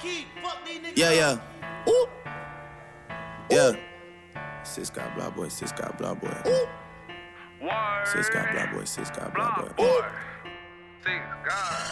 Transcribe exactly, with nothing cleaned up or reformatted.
Yeah, yeah. Ooh. Yeah. Six got blah boy, six got blah boy. Ooh. Six got blah boy, six got blah boy. Boy. Six God.